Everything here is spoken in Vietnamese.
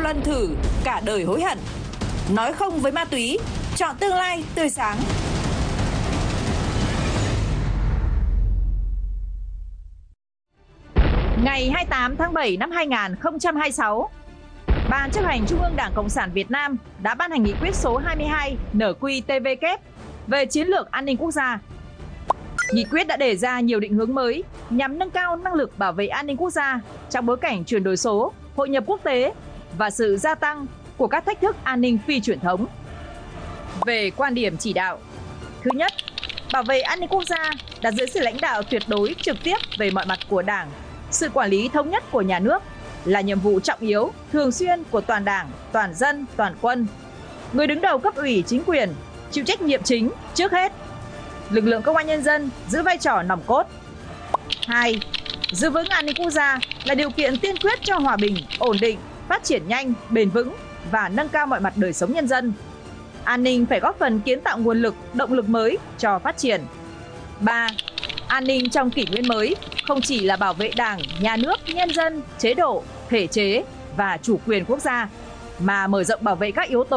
lần thử, cả đời hối hận. Nói không với ma túy, chọn tương lai tươi sáng. Ngày 28 tháng 7 năm 2026, Ban chấp hành Trung ương Đảng Cộng sản Việt Nam đã ban hành nghị quyết số 22 NQ-TVK về chiến lược an ninh quốc gia. Nghị quyết đã đề ra nhiều định hướng mới nhằm nâng cao năng lực bảo vệ an ninh quốc gia trong bối cảnh chuyển đổi số, hội nhập quốc tế và sự gia tăng của các thách thức an ninh phi truyền thống. Về quan điểm chỉ đạo, thứ nhất, bảo vệ an ninh quốc gia đặt dưới sự lãnh đạo tuyệt đối trực tiếp về mọi mặt của Đảng, sự quản lý thống nhất của nhà nước là nhiệm vụ trọng yếu, thường xuyên của toàn Đảng, toàn dân, toàn quân. Người đứng đầu cấp ủy chính quyền chịu trách nhiệm chính trước hết. Lực lượng công an nhân dân giữ vai trò nòng cốt. 2. Giữ vững an ninh quốc gia là điều kiện tiên quyết cho hòa bình, ổn định, phát triển nhanh, bền vững và nâng cao mọi mặt đời sống nhân dân. An ninh phải góp phần kiến tạo nguồn lực, động lực mới cho phát triển. 3. An ninh trong kỷ nguyên mới không chỉ là bảo vệ Đảng, nhà nước, nhân dân, chế độ, thể chế và chủ quyền quốc gia, mà mở rộng bảo vệ các yếu tố